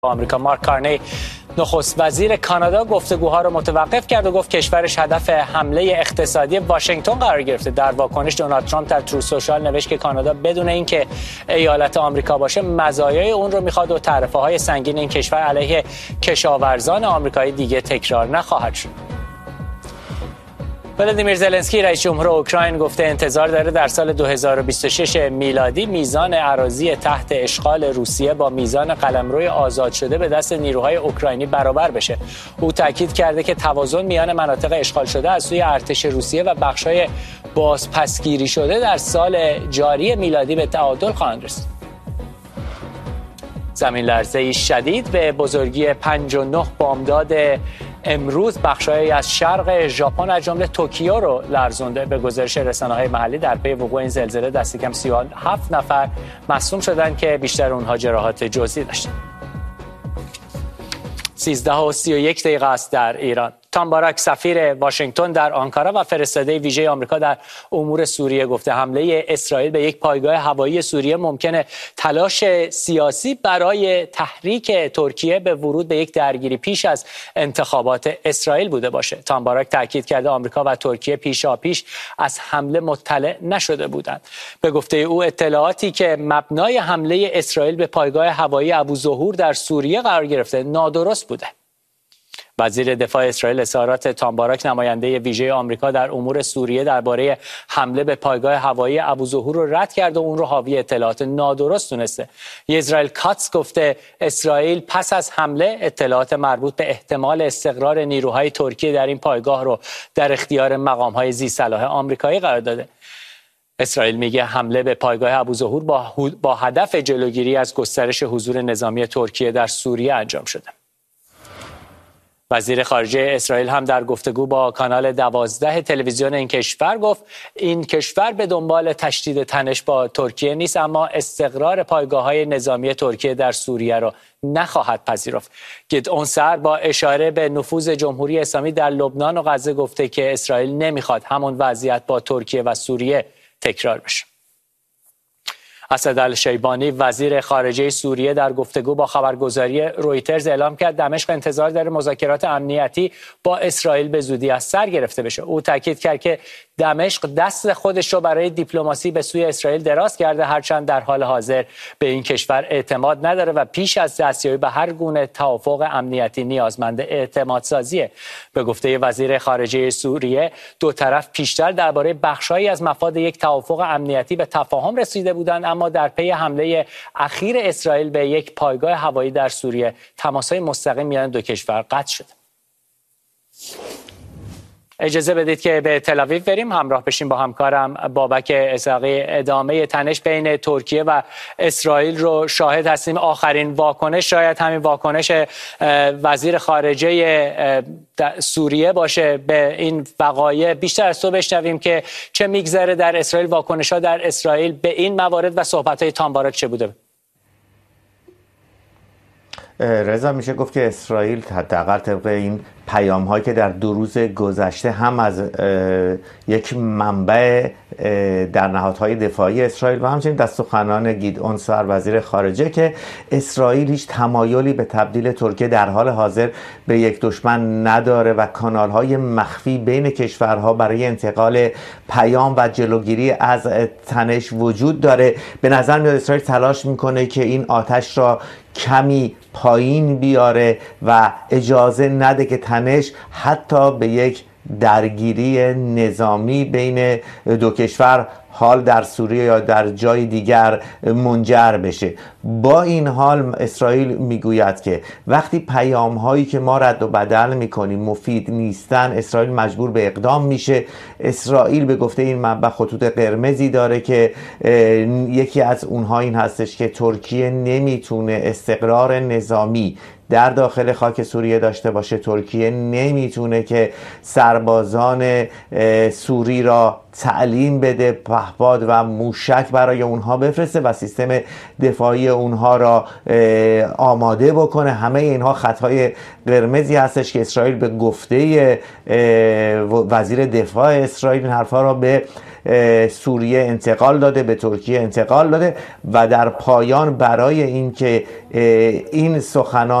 آمریکا. مارک کارنی نخست وزیر کانادا گفتگوها را متوقف کرد و گفت کشورش هدف حمله اقتصادی واشنگتن قرار گرفته. در واکنش دونالد ترامپ در ترو سوشال نوشت که کانادا بدون اینکه ایالت آمریکا باشه مزایای اون رو میخواد و تعرفه‌های سنگین این کشور علیه کشاورزان آمریکایی دیگه تکرار نخواهد شد. ولادیمیر زلنسکی رئیس جمهور اوکراین گفته انتظار داره در سال 2026 میلادی میزان اراضی تحت اشغال روسیه با میزان قلمروی آزاد شده به دست نیروهای اوکراینی برابر بشه. او تاکید کرده که توازن میان مناطق اشغال شده از سوی ارتش روسیه و بخش‌های بازپسگیری شده در سال جاری میلادی به تعادل خواهند رسید. زمین لرزه‌ای شدید به بزرگی 5.9 بامداد امروز بخش‌هایی از شرق ژاپن از جمله توکیو رو لرزونده. به گزارش رسانه‌های محلی در پی وقوع این زلزله دست کم 37 نفر مصدوم شدند که بیشتر اونها جراحات جزئی داشتند. 13:31 است در ایران. تامباراک سفیر واشنگتن در آنکارا و فرستاده ویژه آمریکا در امور سوریه گفته حمله اسرائیل به یک پایگاه هوایی سوریه ممکنه تلاش سیاسی برای تحریک ترکیه به ورود به یک درگیری پیش از انتخابات اسرائیل بوده باشه. تامباراک تاکید کرده آمریکا و ترکیه پیشاپیش از حمله مطلع نشده بودند. به گفته او اطلاعاتی که مبنای حمله اسرائیل به پایگاه هوایی ابوظهور در سوریه قرار گرفته نادرست بوده. وزیر دفاع اسرائیل اظهارات تامباراک نماینده ویژه آمریکا در امور سوریه درباره حمله به پایگاه هوایی ابوظهور رو رد کرد و اون رو حاوی اطلاعات نادرست دونسته. اسرائیل کاتس گفته اسرائیل پس از حمله اطلاعات مربوط به احتمال استقرار نیروهای ترکیه در این پایگاه رو در اختیار مقام‌های ذی‌صلاح آمریکایی قرار داده. اسرائیل میگه حمله به پایگاه ابوظهور با هدف جلوگیری از گسترش حضور نظامی ترکیه در سوریه انجام شده. وزیر خارجه اسرائیل هم در گفتگو با کانال 12 تلویزیون این کشور گفت این کشور به دنبال تشدید تنش با ترکیه نیست، اما استقرار پایگاه‌های نظامی ترکیه در سوریه را نخواهد پذیرفت. گدئون سعر با اشاره به نفوذ جمهوری اسلامی در لبنان و غزه گفته که اسرائیل نمیخواد همون وضعیت با ترکیه و سوریه تکرار بشه. اسدالشیبانی وزیر خارجه سوریه در گفتگو با خبرگزاری رویترز اعلام کرد دمشق انتظار داره مذاکرات امنیتی با اسرائیل به زودی از سر گرفته بشه. او تاکید کرد که دمشق دست خودش رو برای دیپلماسی به سوی اسرائیل دراز کرده، هرچند در حال حاضر به این کشور اعتماد نداره و پیش از دستیابی به هر گونه توافق امنیتی نیازمند اعتماد سازیه. به گفته وزیر خارجه سوریه دو طرف پیشتر درباره بخشایی از مفاد یک توافق امنیتی به تفاهم رسیده بودند، اما در پی حمله اخیر اسرائیل به یک پایگاه هوایی در سوریه تماس‌های مستقیم میان دو کشور قطع شد. اجازه بدید که به تل آویو بریم همراه بشیم با همکارم بابک اسحاقی. ادامه تنش بین ترکیه و اسرائیل رو شاهد هستیم. آخرین واکنش شاید همین واکنش وزیر خارجه سوریه باشه به این وقایع. بیشتر از تو بشنویم که چه میگذره در اسرائیل، واکنش‌ها در اسرائیل به این موارد و صحبت‌های تامباراک چه بوده؟ رضا میشه گفت که اسرائیل حداقل طبق این پیام هایی که در 2 روز گذشته هم از یک منبع در نهادهای دفاعی اسرائیل و همچنین دست سخنان گیدئون سعر وزیر خارجه که اسرائیل هیچ تمایلی به تبدیل ترکیه در حال حاضر به یک دشمن نداره و کانال های مخفی بین کشورها برای انتقال پیام و جلوگیری از تنش وجود داره. به نظر میاد اسرائیل تلاش میکنه که این آتش را کمی پایین بیاره و اجازه نده که تنش حتی به یک درگیری نظامی بین دو کشور حال در سوریه یا در جای دیگر منجر بشه. با این حال اسرائیل میگوید که وقتی پیام هایی که ما رد و بدل میکنیم مفید نیستن اسرائیل مجبور به اقدام میشه. اسرائیل به گفته این منبع خطوط قرمزی داره که یکی از اونها این هستش که ترکیه نمیتونه استقرار نظامی در داخل خاک سوریه داشته باشه. ترکیه نمیتونه که سربازان سوری را تعلیم بده، پهپاد و موشک برای اونها بفرسته و سیستم دفاعی اونها را آماده بکنه. همه اینها خطای قرمزی هستش که اسرائیل به گفته وزیر دفاع اسرائیل این حرفا را به سوریه انتقال داده، به ترکیه انتقال داده و در پایان برای اینکه این سخنان